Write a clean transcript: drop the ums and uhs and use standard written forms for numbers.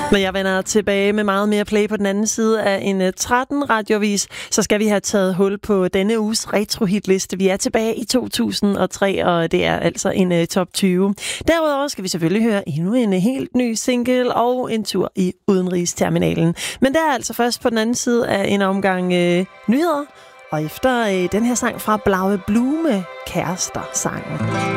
Når jeg vender tilbage med meget mere play på den anden side af en 13 radiovis, så skal vi have taget hul på denne uges retro-hitliste. Vi er tilbage i 2003, og det er altså en top 20. Derudover skal vi selvfølgelig høre endnu en helt ny single og en tur i udenrigsterminalen. Men der er altså først på den anden side af en omgang nyheder, og efter den her sang fra Blaue Blume, Kærester-sangen.